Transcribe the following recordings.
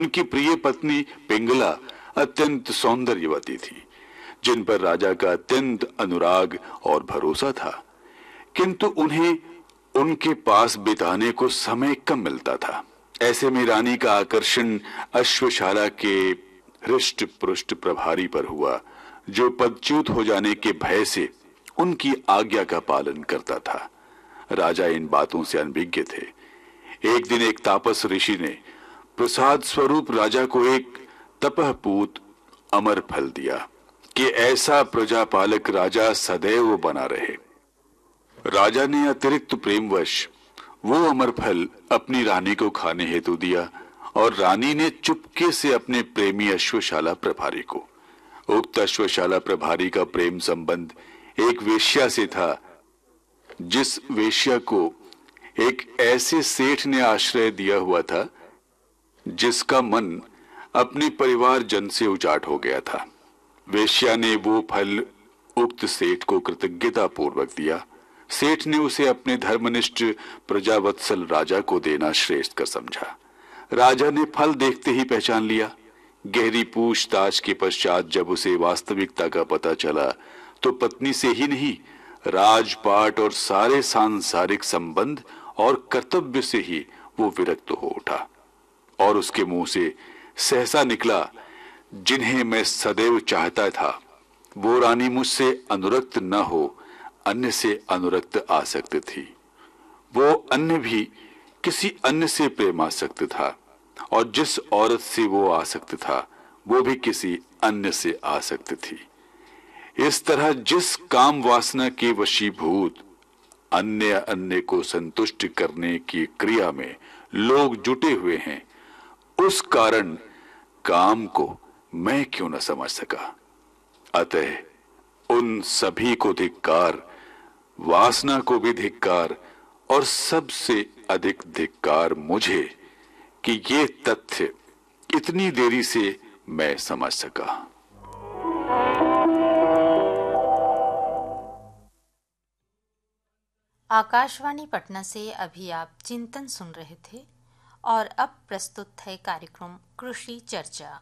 उनकी प्रिय पत्नी पिंगला अत्यंत सौंदर्यवती थी, जिन पर राजा का अत्यंत अनुराग और भरोसा था, किंतु उन्हें उनके पास बिताने को समय कम मिलता था। ऐसे में रानी का आकर्षण अश्वशाला के हृष्ट पुष्ट प्रभारी पर हुआ, जो पदच्युत हो जाने के भय से उनकी आज्ञा का पालन करता था। राजा इन बातों से अनभिज्ञ थे। एक दिन एक तापस ऋषि ने प्रसाद स्वरूप राजा को एक तपहपूत अमर फल दिया कि ऐसा प्रजापालक राजा सदैव बना रहे। राजा ने अतिरिक्त प्रेमवश वो अमर फल अपनी रानी को खाने हेतु दिया और रानी ने चुपके से अपने प्रेमी अश्वशाला प्रभारी को। उक्त अश्वशाला प्रभारी का प्रेम संबंध एक वेश्या से था, जिस वेश्या को एक ऐसे सेठ ने आश्रय दिया हुआ था जिसका मन अपने परिवार जन से उजाट हो गया था। वेश्या ने वो फल उक्त सेठ को कृतज्ञता पूर्वक दिया। सेठ ने उसे अपने धर्मनिष्ठ प्रजावत्सल राजा को देना श्रेष्ठ कर समझा। राजा ने फल देखते ही पहचान लिया। गहरी पूछताछ के पश्चात जब उसे वास्तविकता का पता चला तो पत्नी से ही नहीं, राजपाट और सारे सांसारिक संबंध और कर्तव्य से ही वो विरक्त हो उठा और उसके मुंह से सहसा निकला, जिन्हें मैं सदैव चाहता था वो रानी मुझसे अनुरक्त न हो, अन्य से अनुरक्त आसक्त थी। वो अन्य भी किसी अन्य से प्रेमासक्त था और जिस औरत से वो आसक्त था वो भी किसी अन्य से आसक्त थी। इस तरह जिस काम वासना के वशीभूत अन्य अन्य को संतुष्ट करने की क्रिया में लोग जुटे हुए हैं, उस कारण काम को मैं क्यों न समझ सका। अतः उन सभी को धिक्कार, वासना को भी धिक्कार और सबसे अधिक धिक्कार मुझे कि ये तथ्य इतनी देरी से मैं समझ सका। आकाशवाणी पटना से अभी आप चिंतन सुन रहे थे और अब प्रस्तुत है कार्यक्रम कृषि चर्चा।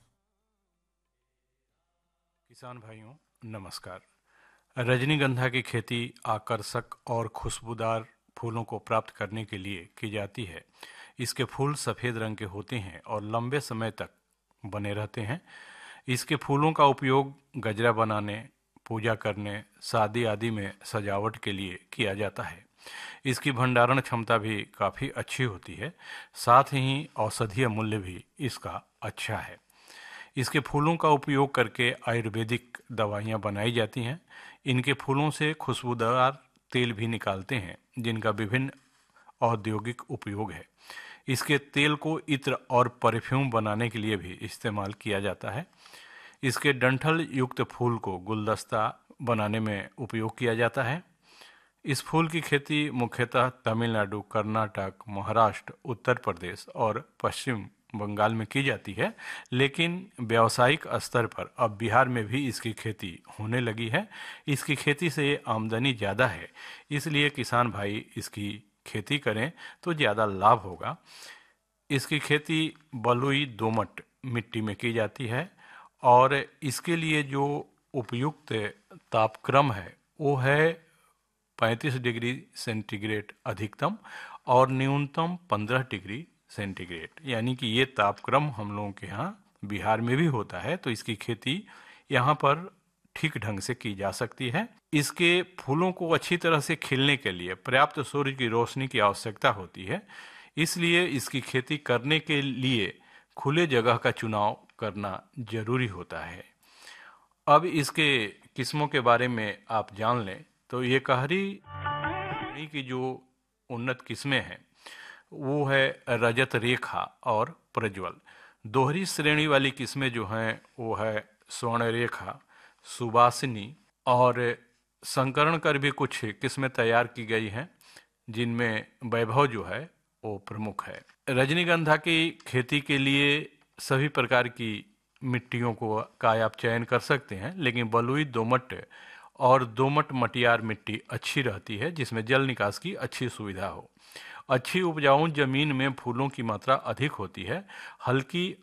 किसान भाइयों नमस्कार। रजनीगंधा की खेती आकर्षक और खुशबूदार फूलों को प्राप्त करने के लिए की जाती है। इसके फूल सफ़ेद रंग के होते हैं और लंबे समय तक बने रहते हैं। इसके फूलों का उपयोग गजरा बनाने, पूजा करने, शादी आदि में सजावट के लिए किया जाता है। इसकी भंडारण क्षमता भी काफ़ी अच्छी होती है, साथ ही औषधीय मूल्य भी इसका अच्छा है। इसके फूलों का उपयोग करके आयुर्वेदिक दवाइयाँ बनाई जाती हैं। इनके फूलों से खुशबूदार तेल भी निकालते हैं, जिनका विभिन्न औद्योगिक उपयोग है। इसके तेल को इत्र और परफ्यूम बनाने के लिए भी इस्तेमाल किया जाता है। इसके डंठल युक्त फूल को गुलदस्ता बनाने में उपयोग किया जाता है। इस फूल की खेती मुख्यतः तमिलनाडु, कर्नाटक, महाराष्ट्र, उत्तर प्रदेश और पश्चिम बंगाल में की जाती है, लेकिन व्यावसायिक स्तर पर अब बिहार में भी इसकी खेती होने लगी है। इसकी खेती से आमदनी ज़्यादा है, इसलिए किसान भाई इसकी खेती करें तो ज़्यादा लाभ होगा। इसकी खेती बलुई दोमट मिट्टी में की जाती है और इसके लिए जो उपयुक्त तापक्रम है वो है 35 डिग्री सेंटीग्रेड अधिकतम और न्यूनतम 15 डिग्री सेंटीग्रेड, यानी कि ये तापक्रम हम लोगों के यहाँ बिहार में भी होता है, तो इसकी खेती यहाँ पर ठीक ढंग से की जा सकती है। इसके फूलों को अच्छी तरह से खिलने के लिए पर्याप्त सूर्य की रोशनी की आवश्यकता होती है, इसलिए इसकी खेती करने के लिए खुले जगह का चुनाव करना जरूरी होता है। अब इसके किस्मों के बारे में आप जान लें तो ये कहरी श्रेणी की जो उन्नत किस्में हैं वो है रजत रेखा और प्रज्वल। दोहरी श्रेणी वाली किस्में जो हैं वो है स्वर्ण रेखा, सुवासिनी और संकरण कर भी कुछ किस्में तैयार की गई हैं, जिनमें वैभव जो है वो प्रमुख है। रजनीगंधा की खेती के लिए सभी प्रकार की मिट्टियों का आप चयन कर सकते हैं, लेकिन बलुई, दोमट और दोमट मटियार मिट्टी अच्छी रहती है जिसमें जल निकास की अच्छी सुविधा हो। अच्छी उपजाऊ जमीन में फूलों की मात्रा अधिक होती है। हल्की